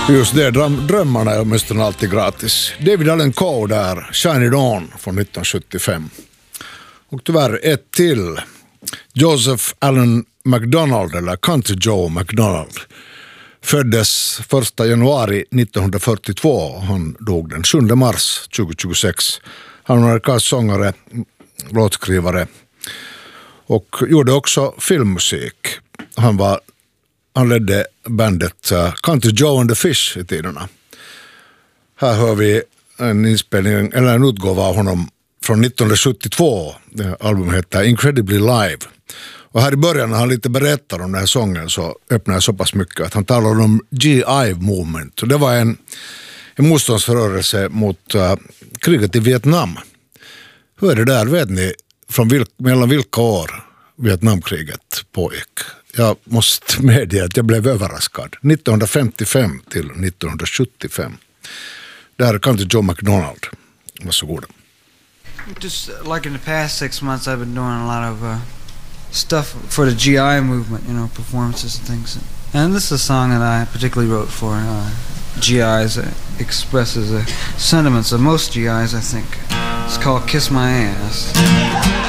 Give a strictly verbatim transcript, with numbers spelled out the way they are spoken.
Just det, dröm, drömmarna är åtminstone alltid gratis. David Allen Coe där, Shine It On från nittonhundrasjuttiofem. Och tyvärr ett till. Joseph Allen MacDonald, eller Country Joe MacDonald, föddes första januari nittonhundrafyrtiotvå. Han dog den sjunde mars tjugohundratjugosex. Han var amerikansk sångare, låtskrivare och gjorde också filmmusik. Han var Han ledde bandet uh, Country Joe and the Fish i tiderna. Här hör vi en inspelning, eller en utgåva av honom från nittonhundrasjuttiotvå. Det albumet heter Incredibly Live. Och här i början när han lite berättar om den här sången så öppnar jag så pass mycket att han talar om G I Movement. Och det var en, en motståndsrörelse mot uh, kriget i Vietnam. Hur är det där, vet ni, från vil- mellan vilka år Vietnamkriget pågick? Jag måste medge att jag blev överraskad. nittonhundrafemtiofem till nittonhundrasjuttiofem. Det här är Country Joe MacDonald. Varsågoda. Just like in the past six months I've been doing a lot of uh, stuff for the G I movement, you know, performances and things. And this is a song that I particularly wrote for uh, G Is. It expresses the sentiments of most G Is, I think. It's called Kiss My Ass.